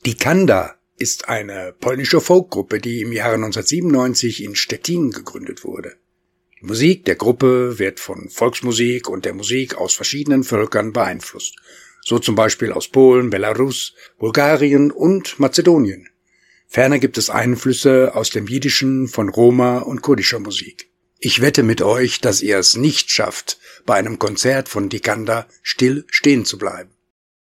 Die Kanda ist eine polnische Folkgruppe, die im Jahre 1997 in Stettin gegründet wurde. Die Musik der Gruppe wird von Volksmusik und der Musik aus verschiedenen Völkern beeinflusst, so zum Beispiel aus Polen, Belarus, Bulgarien und Mazedonien. Ferner gibt es Einflüsse aus dem Jiddischen, von Roma und kurdischer Musik. Ich wette mit euch, dass ihr es nicht schafft, bei einem Konzert von Die Kanda still stehen zu bleiben.